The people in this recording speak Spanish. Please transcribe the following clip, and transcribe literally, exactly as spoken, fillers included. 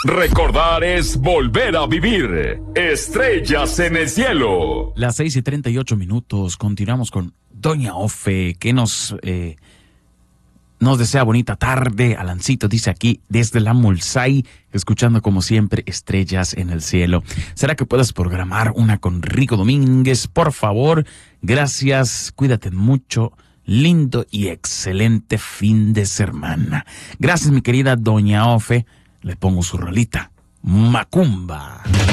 Recordar es volver a vivir. Estrellas en el cielo. Las seis y treinta y ocho minutos. Continuamos con Doña Ofe, que nos, eh, nos desea bonita tarde. Alancito dice aquí desde la Mulsay, escuchando como siempre Estrellas en el cielo. ¿Será que puedes programar una con Rico Domínguez? Por favor. Gracias. Cuídate mucho. Lindo y excelente fin de semana. Gracias, mi querida Doña Ofe. Le pongo su rolita, Macumba.